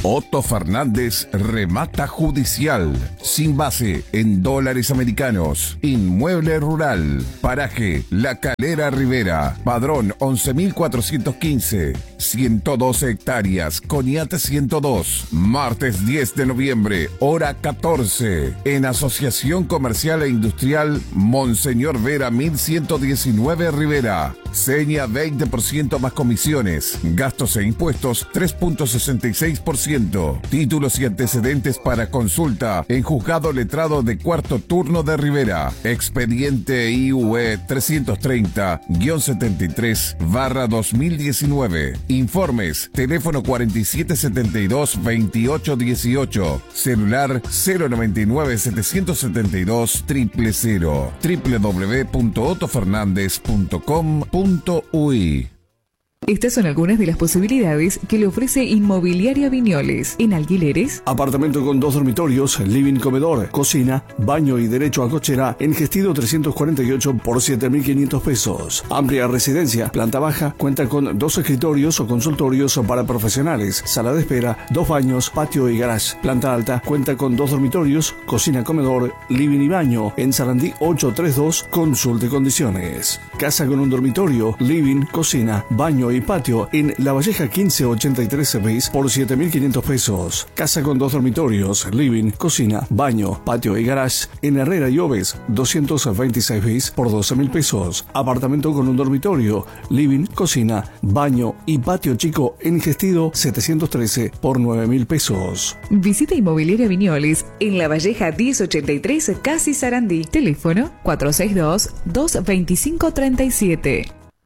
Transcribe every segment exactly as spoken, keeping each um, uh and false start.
Otto Fernández Remata Judicial. Sin base en dólares americanos. Inmueble rural. Paraje La Calera Rivera. Padrón once mil cuatrocientos quince. ciento doce hectáreas. Coñate ciento dos. Martes diez de noviembre. Hora catorce. En Asociación Comercial e Industrial Monseñor Vera mil ciento diecinueve Rivera. Seña veinte por ciento más comisiones. Gastos e impuestos tres punto sesenta y seis por ciento. Títulos y antecedentes para consulta en Juzgado Letrado de Cuarto Turno de Rivera. Expediente I U E trescientos treinta guión setenta y tres barra dos mil diecinueve. Informes, teléfono cuarenta y siete setenta y dos veintiocho dieciocho. Celular cero noventa y nueve setecientos setenta y dos cero cero. doble u doble u doble u punto otto fernández punto com punto u y. Estas son algunas de las posibilidades que le ofrece Inmobiliaria Viñoles. En alquileres, apartamento con dos dormitorios, living, comedor, cocina, baño y derecho a cochera en Gestido trescientos cuarenta y ocho por siete mil quinientos pesos. Amplia residencia, planta baja, cuenta con dos escritorios o consultorios para profesionales, sala de espera, dos baños, patio y garage. Planta alta, cuenta con dos dormitorios, cocina, comedor, living y baño. En Sarandí ochocientos treinta y dos, consulte condiciones. Casa con un dormitorio, living, cocina, baño y patio en La Valleja quince ochenta y tres bis por siete mil quinientos pesos. Casa con dos dormitorios, living, cocina, baño, patio y garage en Herrera y Oves doscientos veintiséis bis por doce mil pesos. Apartamento con un dormitorio, living, cocina, baño y patio chico en Gestido setecientos trece por nueve mil pesos. visita Inmobiliaria Viñoles en La Valleja diez ochenta y tres, Casi Sarandí. Teléfono cuatro seis dos, dos dos cinco, tres siete.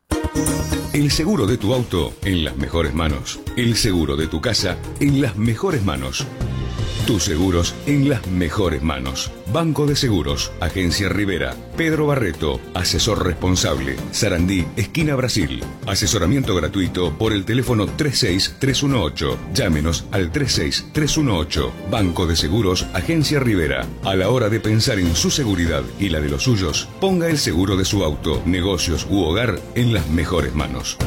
El seguro de tu auto en las mejores manos. El seguro de tu casa en las mejores manos. Tus seguros en las mejores manos. Banco de Seguros, Agencia Rivera, Pedro Barreto, asesor responsable, Sarandí, esquina Brasil. Asesoramiento gratuito por el teléfono tres seis tres uno ocho. Llámenos al tres seis tres uno ocho. Banco de Seguros, Agencia Rivera. A la hora de pensar en su seguridad y la de los suyos, ponga el seguro de su auto, negocios u hogar en las mejores manos.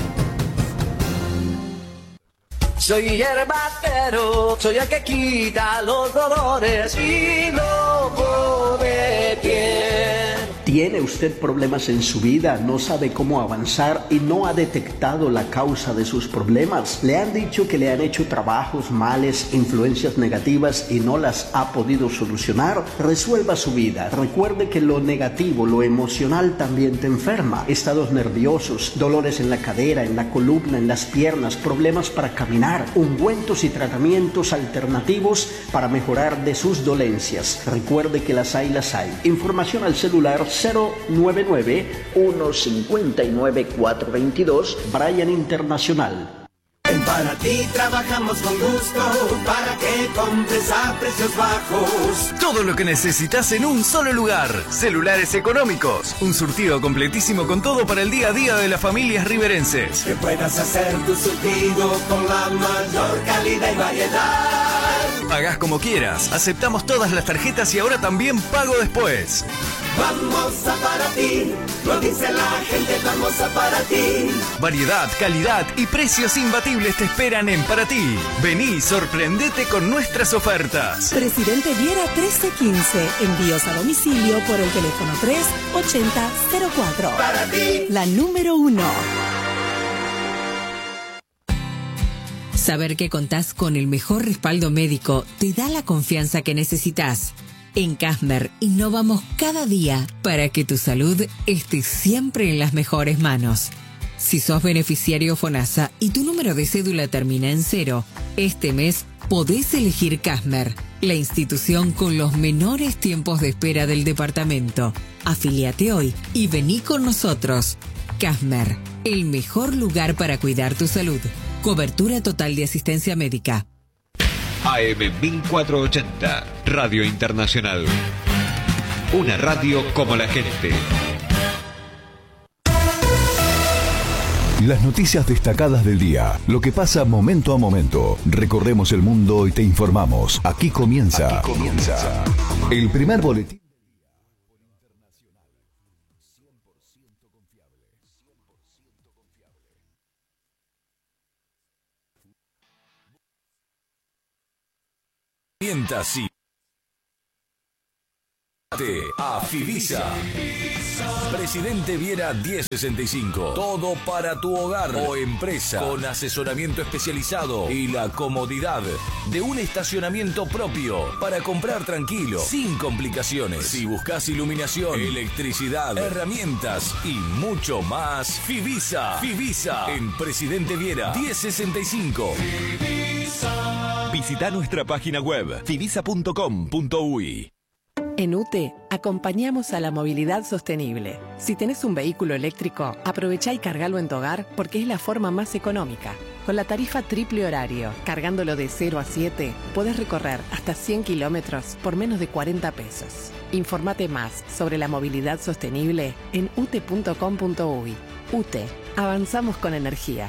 Soy hierbatero, soy el que quita los dolores y lobo de piel. ¿Tiene usted problemas en su vida? ¿No sabe cómo avanzar y no ha detectado la causa de sus problemas? ¿Le han dicho que le han hecho trabajos, males, influencias negativas y no las ha podido solucionar? Resuelva su vida. Recuerde que lo negativo, lo emocional también te enferma. Estados nerviosos, dolores en la cadera, en la columna, en las piernas, problemas para caminar, ungüentos y tratamientos alternativos para mejorar de sus dolencias. Recuerde que las hay, las hay. Información al celular cero nueve nueve, uno cinco nueve, cuatro dos dos, Brian Internacional. En Para Ti trabajamos con gusto para que compres a precios bajos. Todo lo que necesitas en un solo lugar. Celulares económicos. Un surtido completísimo con todo para el día a día de las familias riverenses. Que puedas hacer tu surtido con la mayor calidad y variedad. Pagás como quieras. Aceptamos todas las tarjetas y ahora también pago después. Vamos a Para Ti, lo dice la gente, vamos a Para Ti. Variedad, calidad y precios imbatibles te esperan en Para Ti. Vení, sorprendete con nuestras ofertas. Presidente Viera trece quince. Envíos a domicilio por el teléfono tres ochenta cero cuatro. Para Ti. La número uno. Saber que contás con el mejor respaldo médico te da la confianza que necesitas. En Casmer innovamos cada día para que tu salud esté siempre en las mejores manos. Si sos beneficiario FONASA y tu número de cédula termina en cero, este mes podés elegir Casmer, la institución con los menores tiempos de espera del departamento. Afíliate hoy y vení con nosotros. Casmer, el mejor lugar para cuidar tu salud. Cobertura total de asistencia médica. A M mil cuatrocientos ochenta, Radio Internacional. Una radio como la gente. Las noticias destacadas del día, lo que pasa momento a momento. Recorremos el mundo y te informamos. Aquí comienza, Aquí comienza. el primer boletín. herramientas y a Fivisa. Presidente Viera diez sesenta y cinco. Todo para tu hogar o empresa, con asesoramiento especializado y la comodidad de un estacionamiento propio para comprar tranquilo, sin complicaciones. Si buscas iluminación, electricidad, herramientas y mucho más, Fivisa. Fivisa en Presidente Viera diez sesenta y cinco. Visita nuestra página web fivisa punto com punto uy. En U T E acompañamos a la movilidad sostenible. Si tenés un vehículo eléctrico, aprovechá y cargalo en tu hogar porque es la forma más económica. Con la tarifa triple horario, cargándolo de cero a siete, podés recorrer hasta cien kilómetros por menos de cuarenta pesos. Informate más sobre la movilidad sostenible en u t e punto com punto uy. U T E, avanzamos con energía.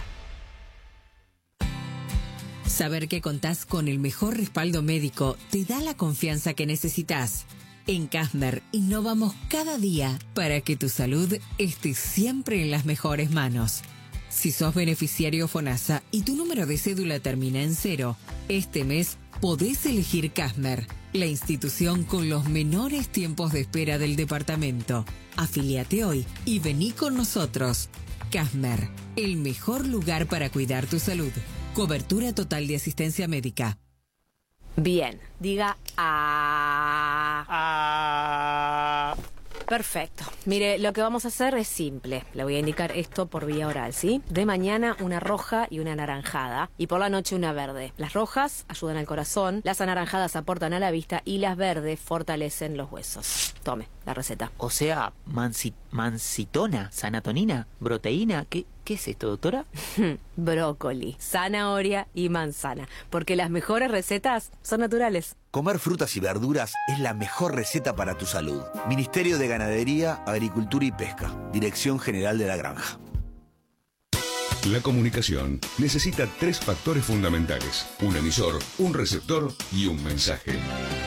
Saber que contás con el mejor respaldo médico te da la confianza que necesitas. En Casmer innovamos cada día para que tu salud esté siempre en las mejores manos. Si sos beneficiario FONASA y tu número de cédula termina en cero, este mes podés elegir Casmer, la institución con los menores tiempos de espera del departamento. Afíliate hoy y vení con nosotros. Casmer, el mejor lugar para cuidar tu salud. Cobertura total de asistencia médica. Bien, diga a. A. Perfecto. Mire, lo que vamos a hacer es simple. Le voy a indicar esto por vía oral, ¿sí? De mañana una roja y una anaranjada. Y por la noche una verde. Las rojas ayudan al corazón, las anaranjadas aportan a la vista y las verdes fortalecen los huesos. Tome, la receta. O sea, mansi mancitona, sanatonina, proteína, ¿qué, qué es esto, doctora? Brócoli, zanahoria y manzana. Porque las mejores recetas son naturales. Comer frutas y verduras es la mejor receta para tu salud. Ministerio de Ganadería, Agricultura y Pesca. Dirección General de la Granja. La comunicación necesita tres factores fundamentales: un emisor, un receptor y un mensaje.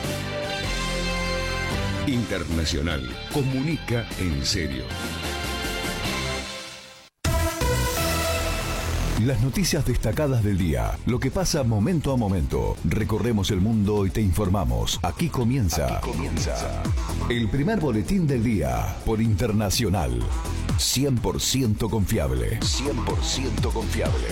Internacional. Comunica en serio. Las noticias destacadas del día, lo que pasa momento a momento. Recorremos el mundo y te informamos. Aquí comienza, Aquí comienza el primer boletín del día por Internacional. cien por ciento confiable. cien por ciento confiable.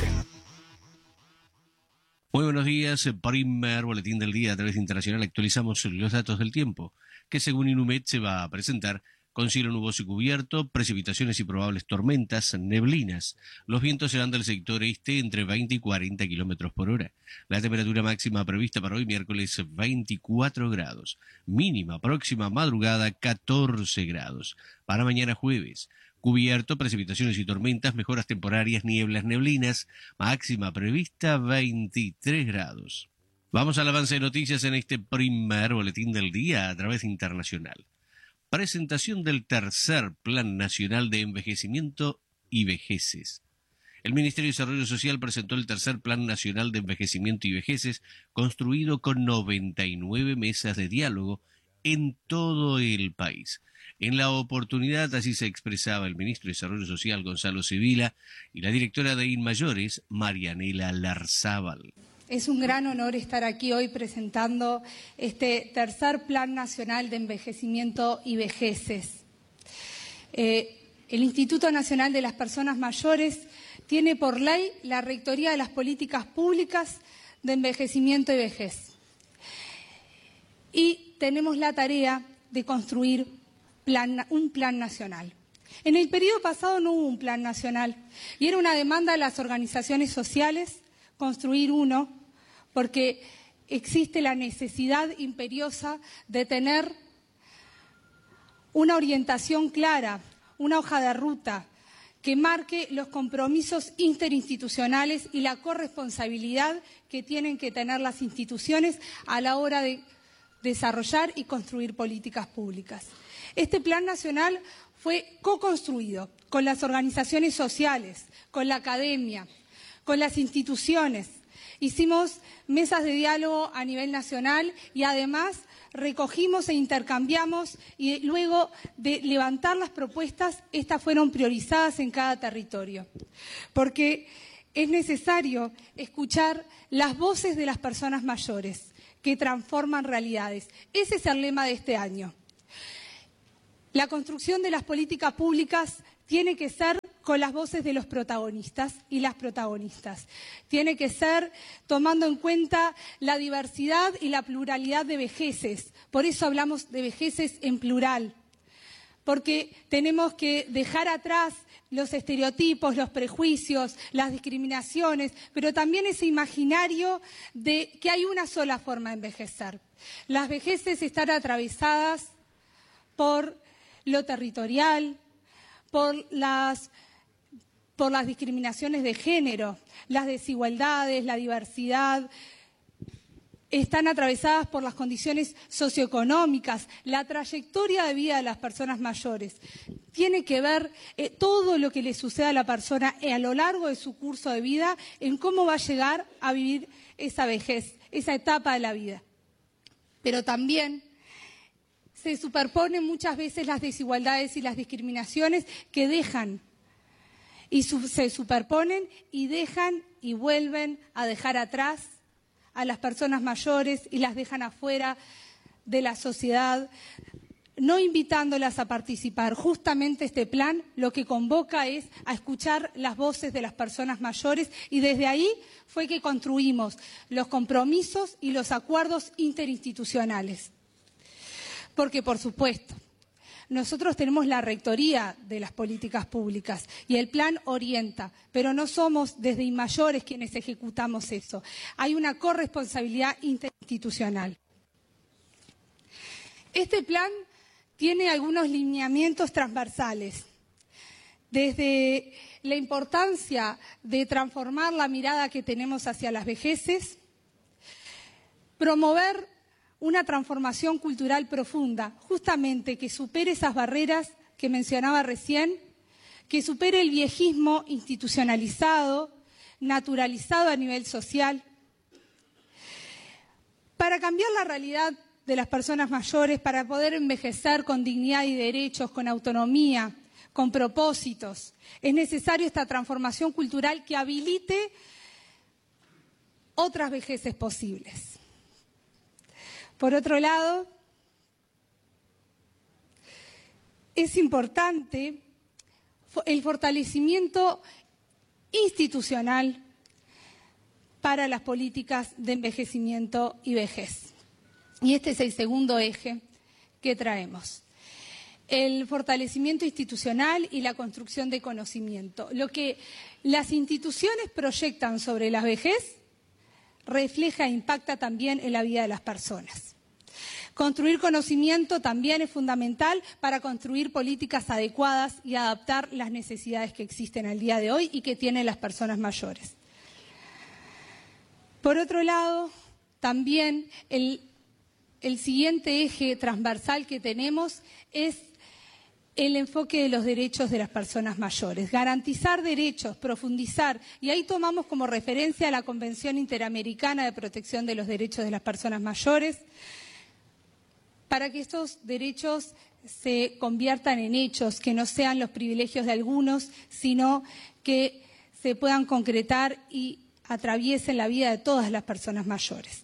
Muy buenos días, primer boletín del día a través de Internacional. Actualizamos los datos del tiempo, que según Inumet se va a presentar con cielo nuboso y cubierto, precipitaciones y probables tormentas, neblinas. Los vientos serán del sector este entre veinte y cuarenta kilómetros por hora. La temperatura máxima prevista para hoy miércoles veinticuatro grados. Mínima próxima madrugada catorce grados. Para mañana jueves, cubierto, precipitaciones y tormentas, mejoras temporarias, nieblas, neblinas. Máxima prevista veintitrés grados. Vamos al avance de noticias en este primer boletín del día a través de Internacional. Presentación del tercer Plan Nacional de Envejecimiento y Vejeces. El Ministerio de Desarrollo Social presentó el tercer Plan Nacional de Envejecimiento y Vejeces, construido con noventa y nueve mesas de diálogo en todo el país. En la oportunidad, así se expresaba el Ministro de Desarrollo Social, Gonzalo Sevilla, y la directora de INMAYORES, Marianela Larzábal. Es un gran honor estar aquí hoy presentando este tercer Plan Nacional de Envejecimiento y Vejeces. Eh, el Instituto Nacional de las Personas Mayores tiene por ley la rectoría de las políticas públicas de envejecimiento y vejez. Y tenemos la tarea de construir plan, un plan nacional. En el periodo pasado no hubo un plan nacional y era una demanda de las organizaciones sociales construir uno, porque existe la necesidad imperiosa de tener una orientación clara, una hoja de ruta que marque los compromisos interinstitucionales y la corresponsabilidad que tienen que tener las instituciones a la hora de desarrollar y construir políticas públicas. Este plan nacional fue co-construido con las organizaciones sociales, con la academia, con las instituciones. Hicimos mesas de diálogo a nivel nacional y además recogimos e intercambiamos y luego de levantar las propuestas, estas fueron priorizadas en cada territorio. Porque es necesario escuchar las voces de las personas mayores, que transforman realidades. Ese es el lema de este año. La construcción de las políticas públicas tiene que ser con las voces de los protagonistas y las protagonistas. Tiene que ser tomando en cuenta la diversidad y la pluralidad de vejeces. Por eso hablamos de vejeces en plural, porque tenemos que dejar atrás los estereotipos, los prejuicios, las discriminaciones, pero también ese imaginario de que hay una sola forma de envejecer. Las vejeces están atravesadas por lo territorial, por las, por las discriminaciones de género, las desigualdades, la diversidad, están atravesadas por las condiciones socioeconómicas, la trayectoria de vida de las personas mayores. Tiene que ver eh, todo lo que le sucede a la persona eh, a lo largo de su curso de vida en cómo va a llegar a vivir esa vejez, esa etapa de la vida. Pero también se superponen muchas veces las desigualdades y las discriminaciones que dejan y su, se superponen y dejan y vuelven a dejar atrás a las personas mayores y las dejan afuera de la sociedad, no invitándolas a participar. Justamente este plan lo que convoca es a escuchar las voces de las personas mayores y desde ahí fue que construimos los compromisos y los acuerdos interinstitucionales. Porque, por supuesto, nosotros tenemos la rectoría de las políticas públicas y el plan orienta, pero no somos desde Inmayores quienes ejecutamos eso. Hay una corresponsabilidad interinstitucional. Este plan tiene algunos lineamientos transversales, desde la importancia de transformar la mirada que tenemos hacia las vejeces, promover una transformación cultural profunda, justamente que supere esas barreras que mencionaba recién, que supere el viejismo institucionalizado, naturalizado a nivel social, para cambiar la realidad de las personas mayores, para poder envejecer con dignidad y derechos, con autonomía, con propósitos. Es necesario esta transformación cultural que habilite otras vejeces posibles. Por otro lado, es importante el fortalecimiento institucional para las políticas de envejecimiento y vejez. Y este es el segundo eje que traemos. El fortalecimiento institucional y la construcción de conocimiento. Lo que las instituciones proyectan sobre la vejez refleja e impacta también en la vida de las personas. Construir conocimiento también es fundamental para construir políticas adecuadas y adaptar las necesidades que existen al día de hoy y que tienen las personas mayores. Por otro lado, también el, el siguiente eje transversal que tenemos es el enfoque de los derechos de las personas mayores. Garantizar derechos, profundizar, y ahí tomamos como referencia la Convención Interamericana de Protección de los Derechos de las Personas Mayores, para que estos derechos se conviertan en hechos, que no sean los privilegios de algunos, sino que se puedan concretar y atraviesen la vida de todas las personas mayores.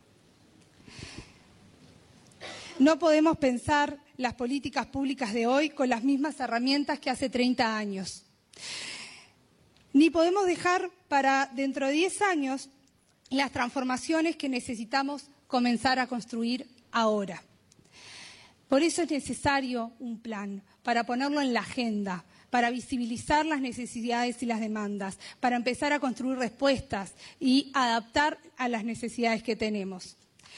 No podemos pensar las políticas públicas de hoy con las mismas herramientas que hace treinta años. Ni podemos dejar para dentro de diez años las transformaciones que necesitamos comenzar a construir ahora. Por eso es necesario un plan, para ponerlo en la agenda, para visibilizar las necesidades y las demandas, para empezar a construir respuestas y adaptar a las necesidades que tenemos.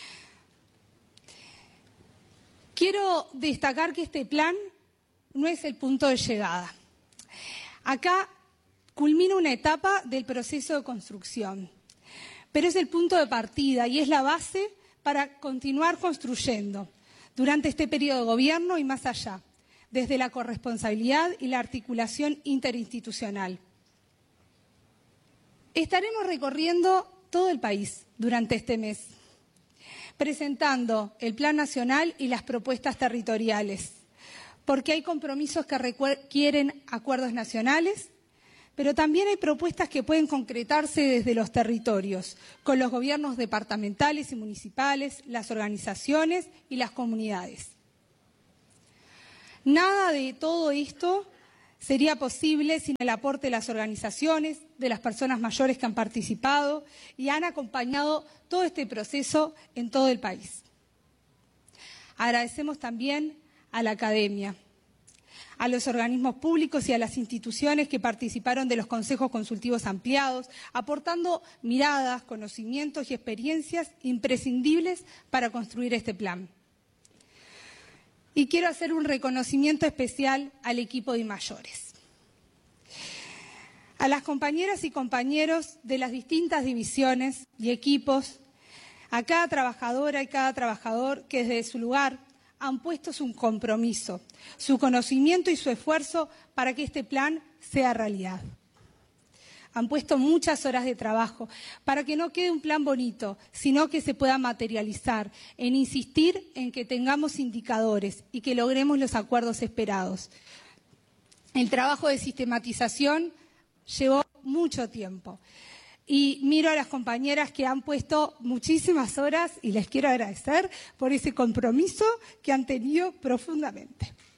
Quiero destacar que este plan no es el punto de llegada. Acá culmina una etapa del proceso de construcción, pero es el punto de partida y es la base para continuar construyendo durante este periodo de gobierno y más allá, desde la corresponsabilidad y la articulación interinstitucional. Estaremos recorriendo todo el país durante este mes, presentando el Plan Nacional y las propuestas territoriales, porque hay compromisos que requieren acuerdos nacionales, pero también hay propuestas que pueden concretarse desde los territorios, con los gobiernos departamentales y municipales, las organizaciones y las comunidades. Nada de todo esto sería posible sin el aporte de las organizaciones, de las personas mayores que han participado y han acompañado todo este proceso en todo el país. Agradecemos también a la academia, a los organismos públicos y a las instituciones que participaron de los consejos consultivos ampliados, aportando miradas, conocimientos y experiencias imprescindibles para construir este plan. Y quiero hacer un reconocimiento especial al equipo de mayores, a las compañeras y compañeros de las distintas divisiones y equipos, a cada trabajadora y cada trabajador que desde su lugar han puesto su compromiso, su conocimiento y su esfuerzo para que este plan sea realidad. Han puesto muchas horas de trabajo para que no quede un plan bonito, sino que se pueda materializar, en insistir en que tengamos indicadores y que logremos los acuerdos esperados. El trabajo de sistematización llevó mucho tiempo. Y miro a las compañeras que han puesto muchísimas horas y les quiero agradecer por ese compromiso que han tenido profundamente.